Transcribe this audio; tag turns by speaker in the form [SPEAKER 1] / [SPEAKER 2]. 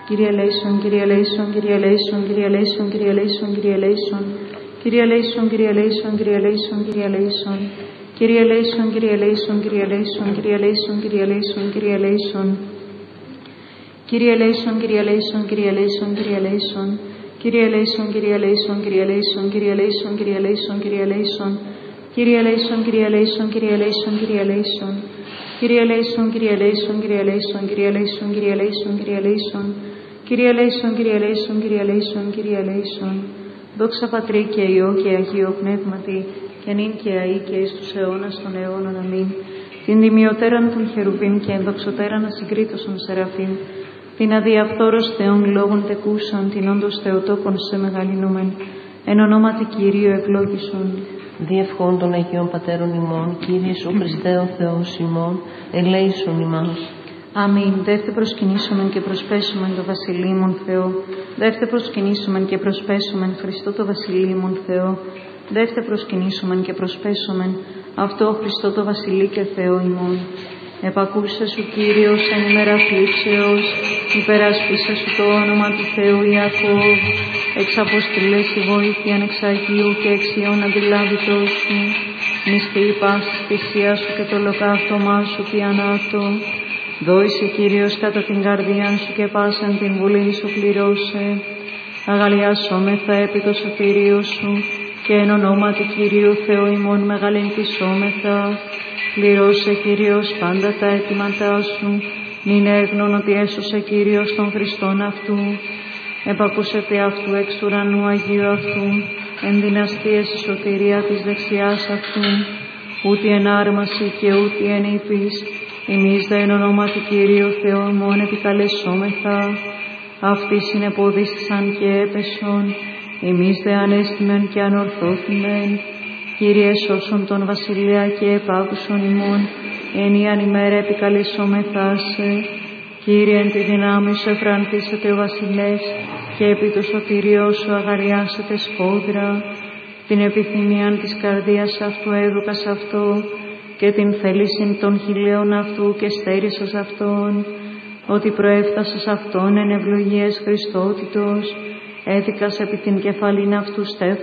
[SPEAKER 1] Kyrie eleison, Kyrie eleison, Kyrie eleison, Kyrie eleison, Kyrie eleison, Kyrie eleison. Kyrie eleison, Kyrie eleison, Kyrie eleison, Kyrie eleison. Kyrie eleison, Kyrie eleison, Kyrie eleison, Kyrie eleison, Kyrie eleison, Kyrie eleison. Kyrie eleison, Kyrie eleison, Kyrie eleison, Kyrie eleison. Kyrie eleison, Kyrie eleison, Kyrie eleison, Kyrie eleison, Kyrie eleison, Kyrie eleison. Kyrie eleison, Kyrie eleison, Kyrie eleison, Kyrie eleison. Kyrie eleison, Kyrie eleison, Kyrie eleison, Kyrie eleison, Kyrie eleison, Kyrie eleison. Kyrie eleison, Kyrie eleison, Kyrie eleison, Kyrie eleison. Δόξα Πατρί και Υιό και Αγίο Πνεύματι, και νυν και αεί και εις τους αιώνας των αιώνων. Αμήν. Την τιμιωτέραν των χερουβίμ και ενδοξωτέραν ασυγκρίτωσον σεραφείμ, την αδιαφθόρος Θεόν λόγων τεκούσαν, την όντως Θεοτόκον σε μεγαλυνούμεν, εν ονόματι Κυρίου ευλόγησον.
[SPEAKER 2] Διευχών των Αγίων Πατέρων ημών, Κύριε Σου Χριστέ ο Θεός ημών, ελέησον ημάς.
[SPEAKER 1] Αμήν. Δεύτε προσκυνήσομεν και προσπέσομεν το βασιλείμον Θεό. Δεύτε προσκυνήσομεν και προσπέσομεν Χριστό το βασιλείμον Θεό. Δεύτε προσκυνήσομεν και προσπέσομεν αυτό Χριστό το βασιλεί και Θεό ημών. Επακούσε σου Κύριος εν ημέρα θλίψεως, υπεράσπισε σου το όνομα του Θεού Ιακώβ. Εξαποστηλές η βοήθεια εξ Αγίου και εξ Υιών αντιλάβητός σου. Μισθή πάσης θυσία σου και το ολοκαύτωμά σου πιανάτο. Δόησε Κύριος κατά την καρδία σου και πάσαν την βουλή σου πληρώσε. Αγαλιάσομεθα επί το σωτήριο σου και εν ονόματι Κυρίου Θεού ημών μεγαλυνθισόμεθα. Πληρώσε Κύριος πάντα τα αιτήματά σου, μην έγνων ότι έσωσε Κύριος τον Χριστόν αυτού. Επακούσετε αυτού εξ ουρανού Αγίου αυτού, εν δυναστείες η σωτηρία της δεξιάς αυτού, ούτε εν άρμαση και ούτε εν ύπης, εμείς δε εν ονόματι Κυρίου Θεού ημών επικαλεσόμεθα. Αυτοί συνεποδίστησαν και έπεσον, εμείς δε ανέστημεν και ανορθώθημεν. Κύριε σώσον τον βασιλεία και επάκουσον ημών, εν ιαν ημέρα επικαλεσόμεθά σε. Κύριε εν τη δυνάμει σου εφρανθήσετε ο βασιλεύς, και επί το σωτηριό σου αγαριάσετε σφόδρα. Την επιθυμίαν της καρδίας αυτού έδωκας αυτό, και την θέλησιν των χιλίων αυτού και στέρισας αυτόν, ότι προέφθασες αυτόν εν ευλογίες Χριστότητος, έδικας επί την κεφαλήν αυτού στέφανος.